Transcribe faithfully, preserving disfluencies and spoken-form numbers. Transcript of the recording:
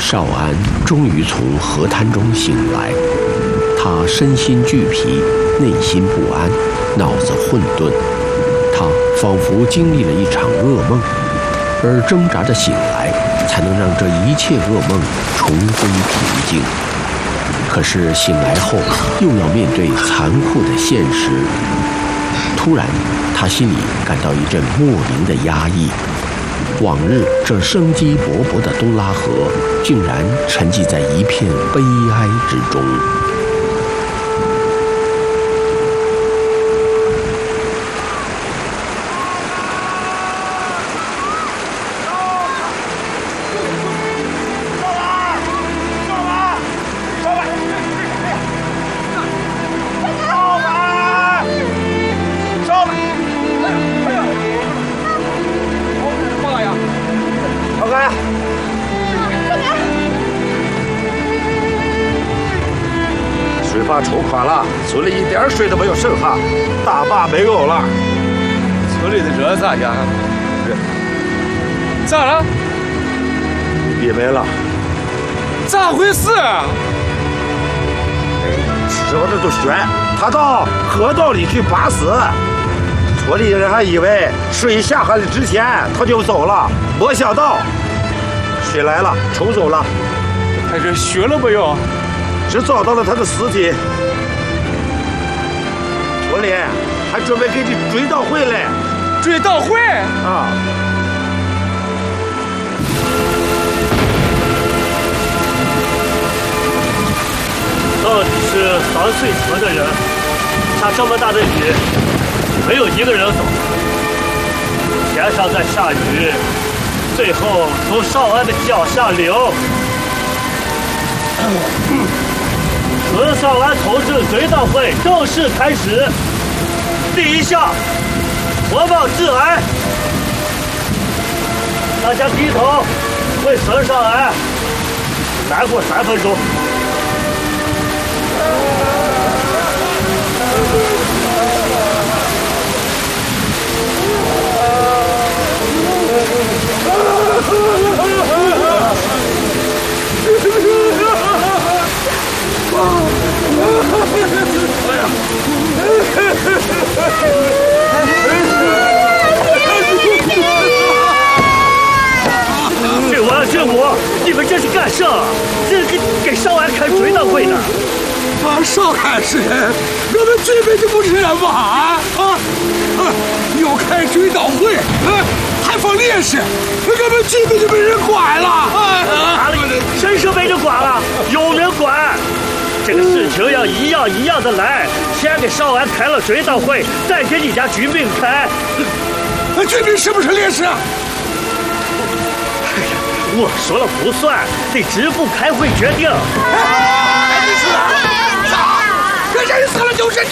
少安终于从河滩中醒来，他身心俱疲，内心不安，脑子混沌。他仿佛经历了一场噩梦，而挣扎着醒来，才能让这一切噩梦重归平静。可是醒来后，又要面对残酷的现实。突然，他心里感到一阵莫名的压抑。往日这生机勃勃的东拉河，竟然沉寂在一片悲哀之中。 抽垮了，村里一点水都没有剩下，大坝没有了。 村里的热咋样？咋了？ 也没了。 咋回事啊？ 说的都悬，他到河道里去扒死。村里人还以为水下海了之前他就走了，没想到水来了，冲走了。 还是学了没有？ 只找到了他的尸体，村里还准备给你追悼会嘞！ 追悼会啊！ 到底是三岁村的人，下这么大的雨，没有一个人走。天上在下雨，最后从少安的脚下流。村少安同志追悼会正式开始。第一项，播报致哀，大家低头为村少安。再过三分钟。郡王郡母，你们这是干啥？这给给少安开追悼会呢？ 啊，少安是人，我们居民就不是人吗？啊啊！又开追悼会，啊，还放烈士，我们居民就被人管了。 哪里？谁说被人管了？有人管。这个事情要一样一样的来，先给少安开了追悼会，再给你家居民开。 那居民是不是烈士？ 哎呀，我说了不算，得支部开会决定。 哎，你说啥？这人死了就是